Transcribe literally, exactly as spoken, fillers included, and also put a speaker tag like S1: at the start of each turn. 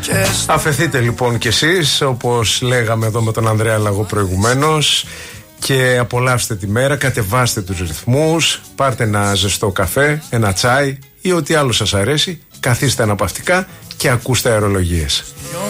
S1: Αφεθείτε λοιπόν κι εσείς, όπως λέγαμε εδώ με τον Ανδρέα Λαγό προηγουμένως, και απολαύστε τη μέρα, κατεβάστε τους ρυθμούς, πάρτε ένα ζεστό καφέ, ένα τσάι ή ό,τι άλλο σας αρέσει, καθίστε αναπαυτικά και ακούστε αερολογίες.